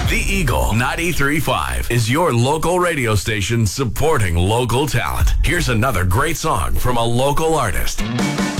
The Eagle 93.5 is your local radio station supporting local talent. Here's another great song from a local artist.